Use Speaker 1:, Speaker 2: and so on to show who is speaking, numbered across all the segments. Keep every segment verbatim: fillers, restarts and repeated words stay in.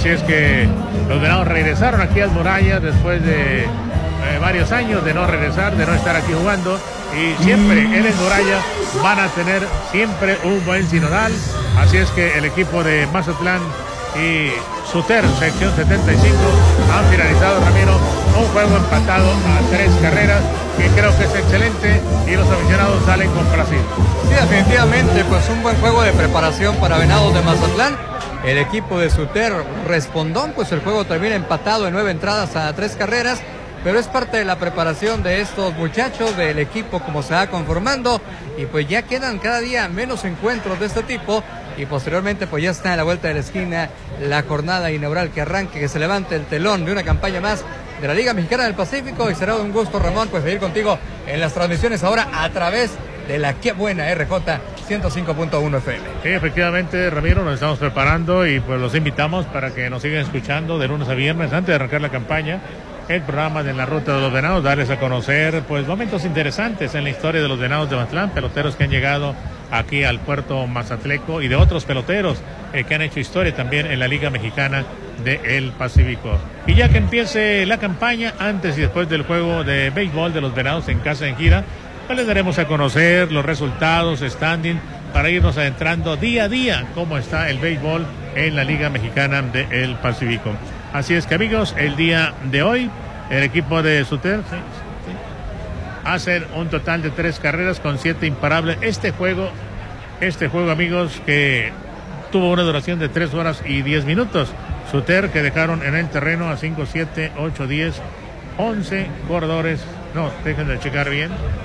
Speaker 1: Así es que los Venados regresaron aquí al Murallas después de eh, varios años de no regresar, de no estar aquí jugando. Y siempre en el Murallas van a tener siempre un buen sinodal. Así es que el equipo de Mazatlán y Suter, sección setenta y cinco, han finalizado, Ramiro, un juego empatado a tres carreras, que creo que es excelente, y los aficionados salen complacidos.
Speaker 2: Sí, definitivamente, pues un buen juego de preparación para Venados de Mazatlán. El equipo de Suter respondón, pues el juego termina empatado en nueve entradas a tres carreras, pero es parte de la preparación de estos muchachos, del equipo como se va conformando, y pues ya quedan cada día menos encuentros de este tipo, y posteriormente pues ya está a la vuelta de la esquina la jornada inaugural que arranque, que se levante el telón de una campaña más de la Liga Mexicana del Pacífico, y será un gusto, Ramón, pues seguir contigo en las transmisiones ahora a través de la Qué Buena R J ciento cinco punto uno F M.
Speaker 1: Sí, efectivamente, Ramiro, nos estamos preparando y pues los invitamos para que nos sigan escuchando de lunes a viernes antes de arrancar la campaña. El programa de La Ruta de los Venados, darles a conocer pues momentos interesantes en la historia de los Venados de Mazatlán, peloteros que han llegado aquí al puerto mazatleco y de otros peloteros eh, que han hecho historia también en la Liga Mexicana del Pacífico. Y ya que empiece la campaña, antes y después del juego de béisbol de los Venados en casa en gira, pues les daremos a conocer los resultados, standing, para irnos adentrando día a día cómo está el béisbol en la Liga Mexicana del Pacífico. Así es que, amigos, el día de hoy el equipo de Suter sí, sí, hacen un total de tres carreras con siete imparables. Este juego, este juego, amigos, que tuvo una duración de tres horas y diez minutos. Suter, que dejaron en el terreno a cinco, siete, ocho, diez, once corredores. No, déjenme checar bien.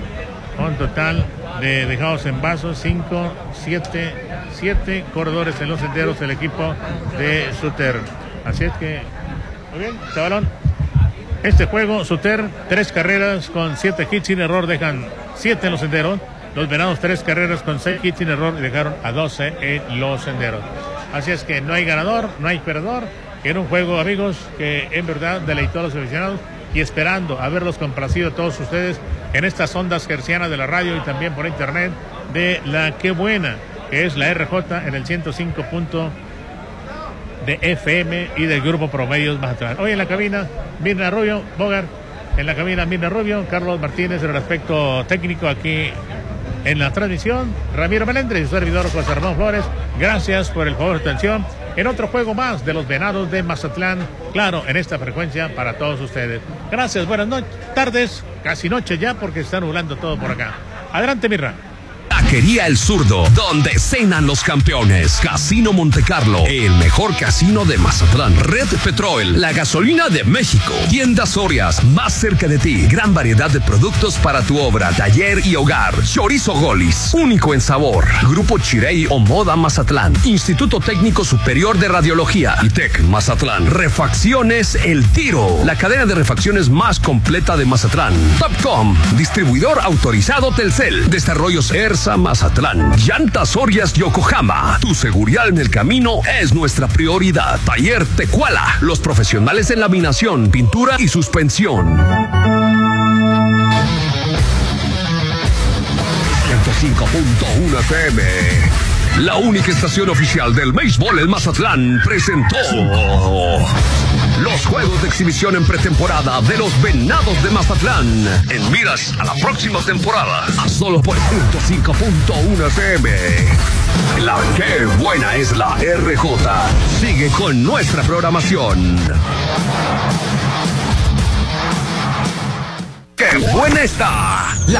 Speaker 1: Un total de dejados en vasos, cinco, siete, siete corredores en los senderos del equipo de Suter. Así es que, muy bien, chavalón. Este juego, Suter, tres carreras con siete hits sin error, dejan siete en los senderos. Los Venados, tres carreras con seis hits sin error y dejaron a doce en los senderos. Así es que no hay ganador, no hay perdedor. Era un juego, amigos, que en verdad deleitó a los aficionados, y esperando haberlos complacido a todos ustedes en estas ondas hercianas de la radio y también por internet de la Qué Buena, que es la R J en el ciento cinco punto de F M y del Grupo Promedios Mazatlán. Hoy en la cabina, Mirna Rubio, Bogart, en la cabina Mirna Rubio, Carlos Martínez en el aspecto técnico aquí en la transmisión, Ramiro Melendres y su servidor José Ramón Flores. Gracias por el favor de atención en otro juego más de los Venados de Mazatlán, claro, en esta frecuencia para todos ustedes. Gracias, buenas noches, tardes, casi noche ya porque está nublando todo por acá. Adelante, Mirra.
Speaker 3: Taquería El Zurdo, donde cenan los campeones. Casino Monte Carlo, el mejor casino de Mazatlán. Red Petrol, la gasolina de México. Tiendas Sorias, más cerca de ti. Gran variedad de productos para tu obra, taller y hogar. Chorizo Golis, único en sabor. Grupo Chirey o Moda Mazatlán. Instituto Técnico Superior de Radiología. ITEC Mazatlán. Refacciones El Tiro, la cadena de refacciones más completa de Mazatlán. Topcom, distribuidor autorizado Telcel. Desarrollos ERSA Mazatlán. Llantas Sorias Yokohama. Tu seguridad en el camino es nuestra prioridad. Taller Tecuala. Los profesionales en laminación, pintura y suspensión. ciento cinco punto uno F M. La única estación oficial del béisbol en Mazatlán presentó los juegos de exhibición en pretemporada de los Venados de Mazatlán. En miras a la próxima temporada, a solo por ciento cinco punto uno F M. La Qué Buena es la R J. Sigue con nuestra programación. ¡Qué buena está!